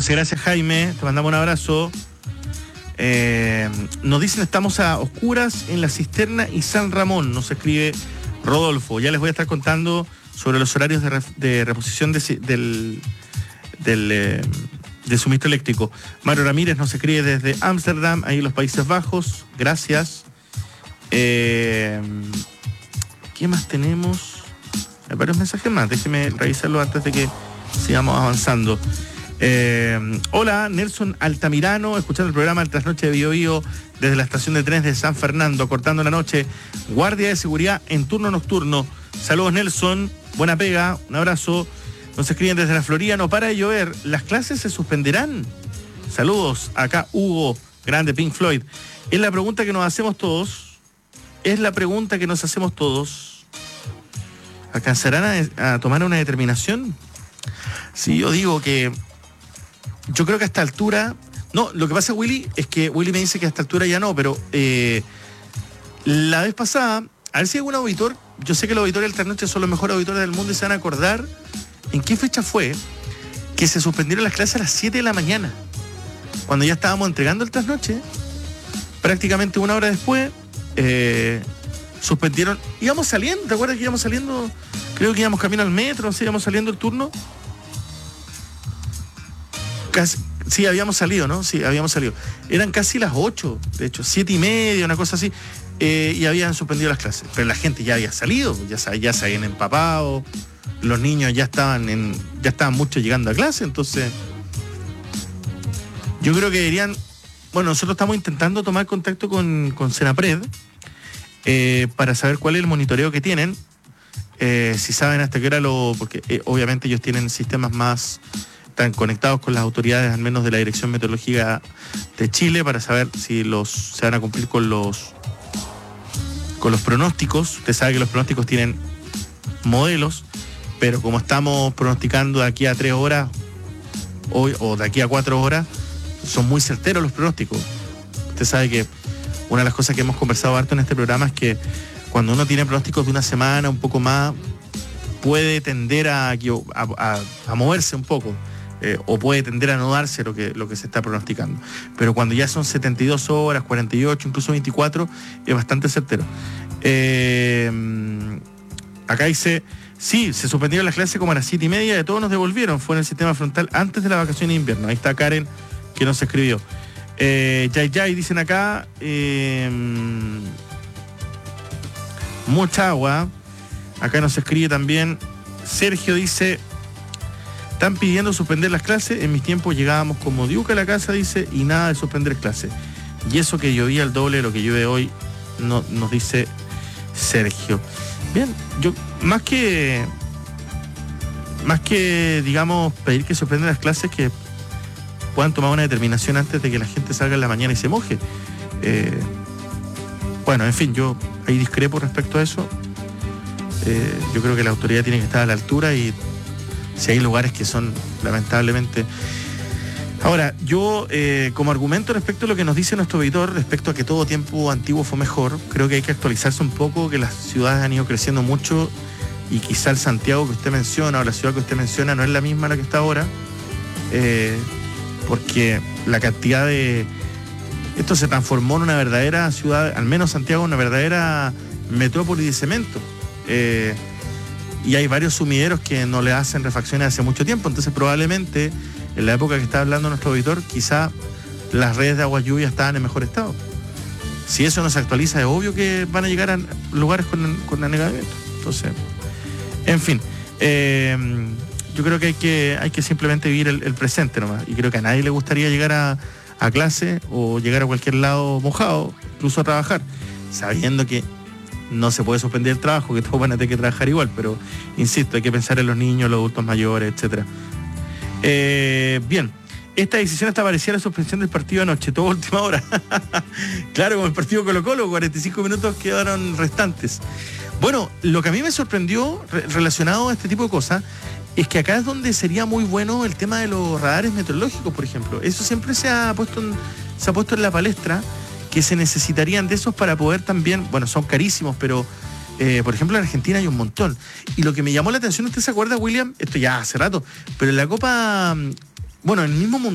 Muchas gracias, Jaime. Te mandamos un abrazo. Nos dicen estamos a oscuras en La Cisterna y San Ramón, nos escribe Rodolfo. Ya les voy a estar contando sobre los horarios de reposición del suministro eléctrico. Mario Ramírez nos escribe desde Ámsterdam, ahí en los Países Bajos. Gracias. ¿Qué más tenemos? Hay varios mensajes más, déjeme revisarlo antes de que sigamos avanzando. Hola, Nelson Altamirano, escuchando el programa El Trasnoche de Bio Bio desde la estación de trenes de San Fernando, cortando la noche, guardia de seguridad en turno nocturno. Saludos, Nelson, buena pega, un abrazo. Nos escriben desde la Florida, no para de llover, ¿las clases se suspenderán? Saludos, acá Hugo, grande Pink Floyd. Es la pregunta que nos hacemos todos, ¿alcanzarán a tomar una determinación? Sí, yo digo que yo creo que a esta altura... No, lo que pasa, Willy, es que Willy me dice que a esta altura ya no, pero la vez pasada, a ver si hay algún auditor, yo sé que los auditores del Trasnoche son los mejores auditores del mundo y se van a acordar en qué fecha fue que se suspendieron las clases a las 7 de la mañana, cuando ya estábamos entregando el Trasnoche. Prácticamente una hora después suspendieron, íbamos saliendo, ¿te acuerdas que íbamos saliendo? Creo que íbamos camino al metro, ¿sí? Íbamos saliendo el turno. Sí, habíamos salido, ¿no? Sí, habíamos salido. Eran casi las 8, de hecho, 7:30, una cosa así, y habían suspendido las clases. Pero la gente ya había salido, ya se habían empapado, los niños ya estaban muchos llegando a clase, entonces yo creo que deberían... Bueno, nosotros estamos intentando tomar contacto con Senapred para saber cuál es el monitoreo que tienen, si saben hasta qué hora porque obviamente ellos tienen sistemas más... están conectados con las autoridades, al menos de la Dirección Meteorológica de Chile, para saber si se van a cumplir con los pronósticos. Usted sabe que los pronósticos tienen modelos, pero como estamos pronosticando de aquí a 3 horas o de aquí a 4 horas, son muy certeros los pronósticos. Usted sabe que una de las cosas que hemos conversado harto en este programa es que cuando uno tiene pronósticos de una semana, un poco más, puede tender a moverse un poco. O puede tender a no darse lo que se está pronosticando. Pero cuando ya son 72 horas, 48, incluso 24, es bastante certero. Acá dice, sí, se suspendieron las clases como a las 7:30, de todos nos devolvieron, fue en el sistema frontal antes de la vacación de invierno. Ahí está Karen, que nos escribió. Yay, dicen acá, mucha agua. Acá nos escribe también Sergio, dice... Están pidiendo suspender las clases. En mis tiempos llegábamos como diuca a la casa, dice, y nada de suspender clases. Y eso que llovía el doble de lo que llueve hoy, nos dice Sergio. Bien, yo más que digamos pedir que suspendan las clases, que puedan tomar una determinación antes de que la gente salga en la mañana y se moje. Bueno, en fin, yo ahí discrepo respecto a eso. Yo creo que la autoridad tiene que estar a la altura y si hay lugares que son, lamentablemente... Ahora, yo, como argumento respecto a lo que nos dice nuestro auditor, respecto a que todo tiempo antiguo fue mejor, creo que hay que actualizarse un poco, que las ciudades han ido creciendo mucho y quizá el Santiago que usted menciona o la ciudad que usted menciona no es la misma la que está ahora, porque la cantidad de... Esto se transformó en una verdadera ciudad, al menos Santiago, una verdadera metrópoli de cemento. Y hay varios sumideros que no le hacen refacciones hace mucho tiempo, entonces probablemente en la época que está hablando nuestro auditor, quizá las redes de agua lluvia estaban en mejor estado. Si eso no se actualiza, es obvio que van a llegar a lugares con anegamiento. Entonces, en fin, yo creo que hay que simplemente vivir el presente nomás, y creo que a nadie le gustaría llegar a clase o llegar a cualquier lado mojado, incluso a trabajar, sabiendo que no se puede suspender el trabajo, que todos van a tener que trabajar igual, pero insisto, hay que pensar en los niños, los adultos mayores, etcétera. Bien, esta decisión está parecida a la suspensión del partido anoche, todo a última hora. Claro, como el partido Colo-Colo, 45 minutos quedaron restantes. Bueno, lo que a mí me sorprendió relacionado a este tipo de cosas es que acá es donde sería muy bueno el tema de los radares meteorológicos, por ejemplo. Eso siempre se ha puesto en la palestra, que se necesitarían de esos para poder también, bueno, son carísimos, pero por ejemplo en Argentina hay un montón. Y lo que me llamó la atención, ¿usted se acuerda, William? Esto ya hace rato, pero en la Copa, bueno, en el mismo